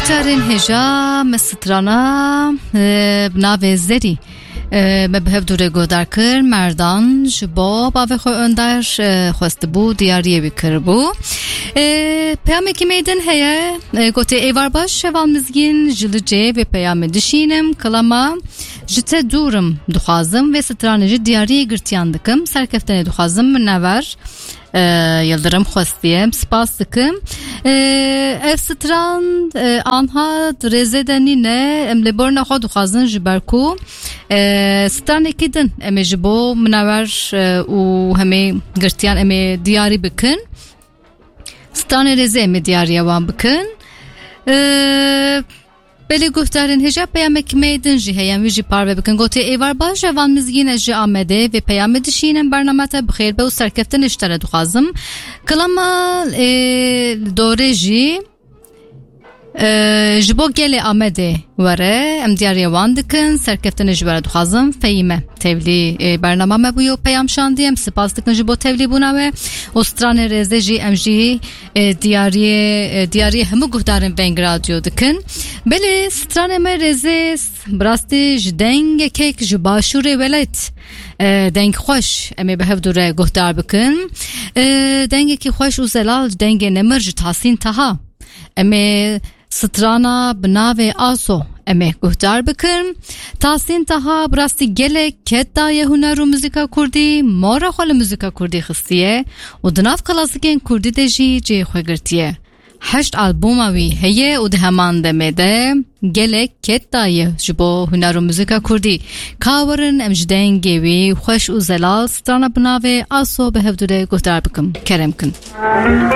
گوترین هجا مسترانا بناو زری مبهف دوره گودار کر مردان جبا باوی خو اندر خواسته بو دیاریه بکر بو پیام کی میدن هیا گوته ایوار باش شوال مزگین جلجه و پیام دشینم کلما جته دورم دخوازم و سترانجی دیاریه گرتیان دکم سرکفتن دخوازم منور Yıldırım Xwestiyem spas dikim ev stran anha rezedenine em li borna xwe dixwazin ji ber ku stranekî din em ê ji bo minawer û hemê girtiyan em ê diyarî bikin stranê rêzê em ê diyariya wan bikin Beli guhtarın hicab peyamek meydin ji heyem ji parve bikin gote evar baş evan mizgine ji amede ve peyame dişinin bernamete bixêr be û serkeftin iştere dixwazim kilama dore jî ji bo gelê amede were em diyariya wan dikin serkeftin ji were dixwazim feyme tevlî bernama me bûye peyam şandî em spas dikin ji bo tevlî bûna we û stranê rêzê jî em jî diyariye hemû guhdarên Veng Radio dikin belê stranê me rêzê birastî ji dengekek ji başûrê welat deng xweş em ê bi hev dure guhdar bikin dengekî xweş û zelal dengê nemir ji tasîn taha em ê strana bi navê aso em ê guhdar bikin tasîn taha birastî gelek ket daye huner û muzîka kurdî mora xwe li muzîka kurdî xistiye û di nav klasikên kurdî de jî cê xwe girtiye heşt albûma wî heye û di heman demê de gelek ket daye ji bo huner û muzîka kurdî kawerin em ji dengê wî xweş û zelal strana bi navê aso bi hev dure guhdar bikim kerem kin